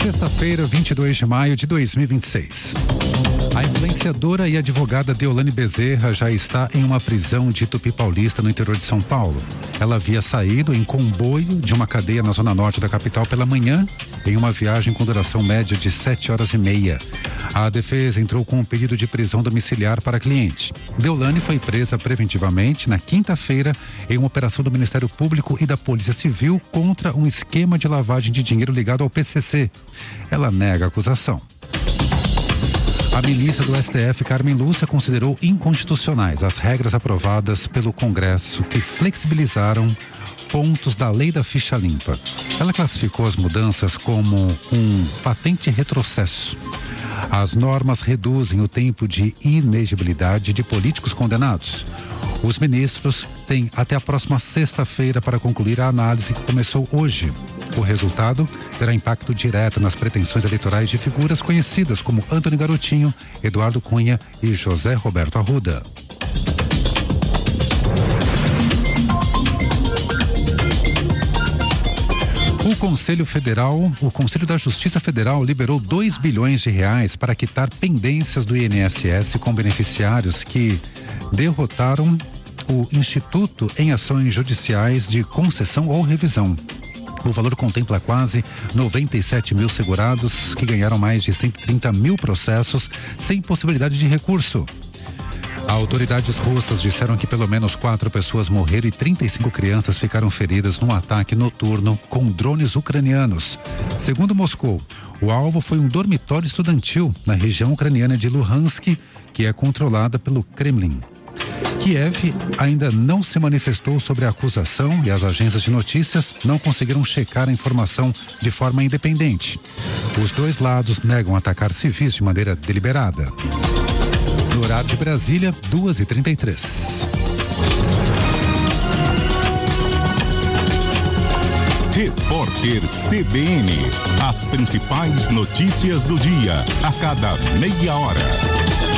Sexta-feira, 22 de maio de 2026. A influenciadora e advogada Deolane Bezerra já está em uma prisão de Tupi Paulista, no interior de São Paulo. Ela havia saído em comboio de uma cadeia na zona norte da capital pela manhã, em uma viagem com duração média de 7h30. A defesa entrou com um pedido de prisão domiciliar para a cliente. Deolane foi presa preventivamente na quinta-feira em uma operação do Ministério Público e da Polícia Civil contra um esquema de lavagem de dinheiro ligado ao PCC. Ela nega a acusação. A ministra do STF, Carmen Lúcia, considerou inconstitucionais as regras aprovadas pelo Congresso que flexibilizaram pontos da lei da ficha limpa. Ela classificou as mudanças como um patente retrocesso. As normas reduzem o tempo de inegibilidade de políticos condenados. Os ministros têm até a próxima sexta-feira para concluir a análise que começou hoje. O resultado terá impacto direto nas pretensões eleitorais de figuras conhecidas como Antony Garotinho, Eduardo Cunha e José Roberto Arruda. O Conselho da Justiça Federal liberou 2 bilhões de reais para quitar pendências do INSS com beneficiários que derrotaram o Instituto em ações judiciais de concessão ou revisão. O valor contempla quase 97 mil segurados que ganharam mais de 130 mil processos sem possibilidade de recurso. Autoridades russas disseram que pelo menos 4 pessoas morreram e 35 crianças ficaram feridas num ataque noturno com drones ucranianos. Segundo Moscou, o alvo foi um dormitório estudantil na região ucraniana de Luhansk, que é controlada pelo Kremlin. Kiev ainda não se manifestou sobre a acusação e as agências de notícias não conseguiram checar a informação de forma independente. Os dois lados negam atacar civis de maneira deliberada. No horário de Brasília, 2h33. Repórter CBN. As principais notícias do dia, a cada meia hora.